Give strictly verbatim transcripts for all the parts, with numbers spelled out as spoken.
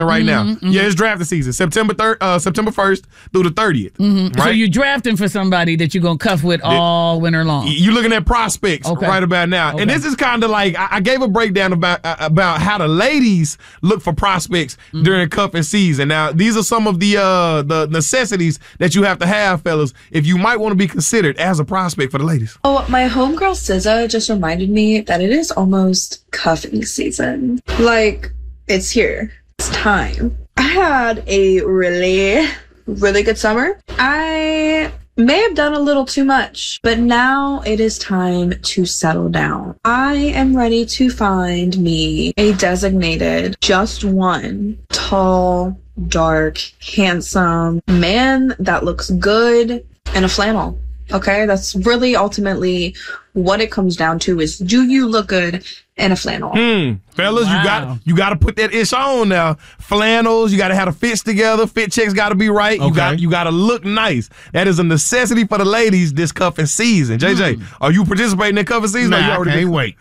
right mm-hmm, now. Mm-hmm. Yeah, it's drafting season. September third, uh, September first through the thirtieth. Mm-hmm. Right? So you're drafting for somebody that you're gonna cuff with all winter long. You're looking at prospects okay. right about now, okay. and this is kind of like I, I gave a breakdown about uh, about how the ladies look for prospects mm-hmm. during cuffing season. Now, these are some of the uh, the necessities that you have to have, fellas, if you might want to be considered as a prospect for the ladies. Oh, my homegirl S Z A just reminded me that it is almost cuffing season. Like, it's here. It's time. I had a really, really good summer. I may have done a little too much, but now it is time to settle down. I am ready to find me a designated, just one, tall, dark, handsome man that looks good in a flannel. Okay, that's really ultimately what it comes down to is, do you look good in a flannel? Hmm. Fellas, wow. you got you got to put that ish on now. Flannels, you got to have the fits together. Fit checks got to be right. Okay. You got you got to look nice. That is a necessity for the ladies this cuffing season. J J, mm. are you participating in cuffing season? Nah, or you already I can't wait.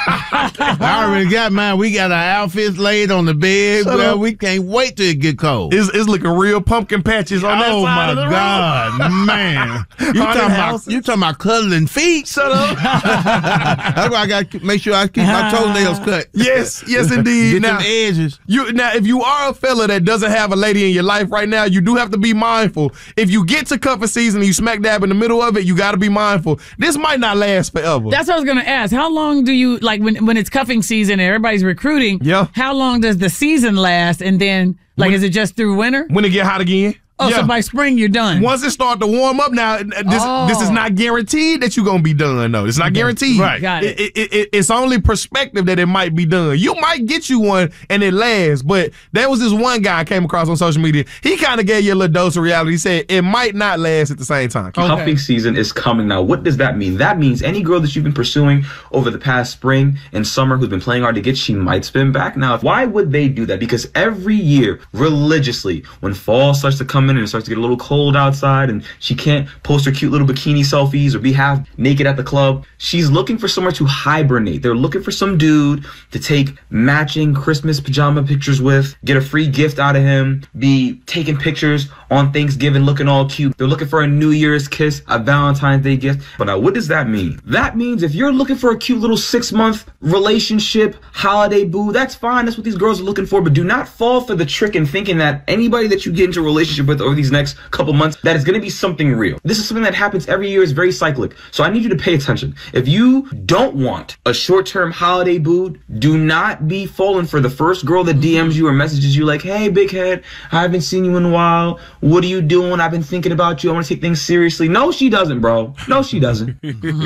I already got mine. We got our outfits laid on the bed. Shut well, up. we can't wait till it get cold. It's, it's looking real pumpkin patches on that oh side my of the God, room. man! You talking about you talking about cuddling feet? Shut up. That's why I got to make sure I keep my toenails cut. Yes, yes, indeed. Get now, them edges. You now, if you are a fella that doesn't have a lady in your life right now, you do have to be mindful. If you get to cuffing season and you smack dab in the middle of it, you got to be mindful. This might not last forever. That's what I was gonna ask. How long do you like when when it's cuffing season and everybody's recruiting? Yeah. How long does the season last? And then like, when, is it just through winter? When it get hot again? Oh, yeah. so by spring you're done. Once it start to warm up, now this oh. this is not guaranteed that you're gonna be done. though. It's not guaranteed. Right. Got it. It, it, it. It's only perspective that it might be done. You might get you one and it lasts, but there was this one guy I came across on social media. He kind of gave you a little dose of reality. He said it might not last at the same time. Okay. Cuffing season is coming now. What does that mean? That means any girl that you've been pursuing over the past spring and summer who's been playing hard to get, she might spin back now. Why would they do that? Because every year, religiously, when fall starts to come in and it starts to get a little cold outside and she can't post her cute little bikini selfies or be half naked at the club, she's looking for somewhere to hibernate. They're looking for some dude to take matching Christmas pajama pictures with, get a free gift out of him, be taking pictures on Thanksgiving looking all cute. They're looking for a New Year's kiss, a Valentine's Day gift. But now what does that mean? That means if you're looking for a cute little six month relationship, holiday boo, that's fine. That's what these girls are looking for. But do not fall for the trick in thinking that anybody that you get into a relationship with over these next couple months, that is going to be something real. This is something that happens every year. It's very cyclic. So I need you to pay attention. If you don't want a short-term holiday boo, do not be falling for the first girl that D Ms you or messages you like, hey, big head, I haven't seen you in a while. What are you doing? I've been thinking about you. I want to take things seriously. No, she doesn't, bro. No, she doesn't.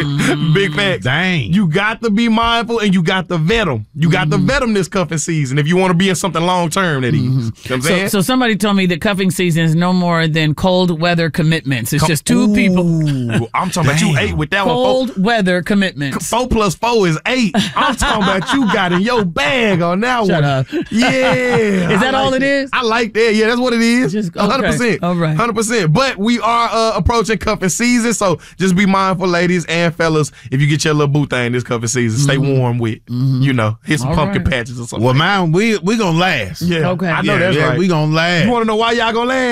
Big facts. Dang. You got to be mindful and you got to vet them. You got to vet them this cuffing season if you want to be in something long-term, that is. You know what I'm saying? So, so somebody told me that cuffing season is no more than cold weather commitments. It's Co- just two Ooh, people. I'm talking about you eight with that cold one. Four, weather commitments. Four plus four is eight. I'm talking about you got in your bag on that Shut one. up. Yeah. Is that I all like it is? I like that. Yeah, that's what it is. Just, okay. one hundred percent. All right. one hundred percent. But we are uh, approaching cuffing season, so just be mindful, ladies and fellas, if you get your little boo thing this cuffing season, stay mm-hmm. warm with, mm-hmm. you know, hit some all pumpkin right. patches or something. Well, man, we we gonna last. Yeah, okay. I know yeah, that's yeah, right. We gonna last. You want to know why y'all gonna last?